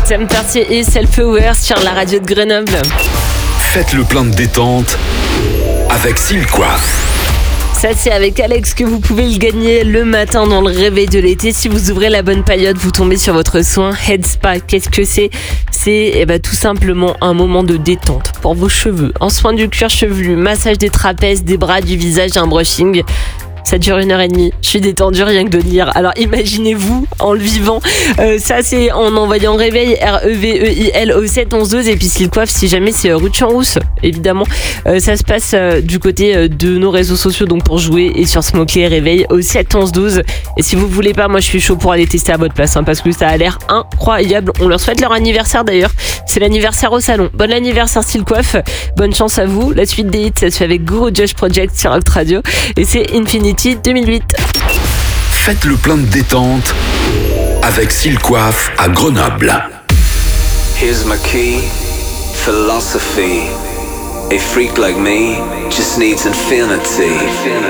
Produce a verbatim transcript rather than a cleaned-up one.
Sam Pertier et Self-Aware sur la radio de Grenoble. Faites le plein de détente avec Silcoif. Ça, c'est avec Alex que vous pouvez le gagner le matin dans le réveil de l'été. Si vous ouvrez la bonne période, vous tombez sur votre soin Head Spa. Qu'est-ce que c'est ? C'est eh ben, tout simplement un moment de détente pour vos cheveux. Un soin du cuir chevelu, massage des trapèzes, des bras, du visage, un brushing. Ça dure une heure et demie. Je suis détendue rien que de lire. Alors imaginez-vous en le vivant. Euh, ça c'est en envoyant réveil R E V E I L au sept onze douze et puis Silcoif si jamais c'est rue de Champs-Rousse évidemment. Euh, ça se passe euh, du côté euh, de nos réseaux sociaux donc pour jouer et sur ce mot-clé réveil au sept onze douze. Et si vous voulez pas, moi je suis chaud pour aller tester à votre place hein, parce que ça a l'air incroyable. On leur souhaite leur anniversaire d'ailleurs. C'est l'anniversaire au salon. Bon anniversaire Silcoif. Bonne chance à vous. La suite des hits ça se fait avec Guru Josh Project sur Rock Radio et c'est Infinity deux mille huit. Faites le plein de détente avec Silcoif à Grenoble. Here's my key, philosophy. A freak like me just needs infinity.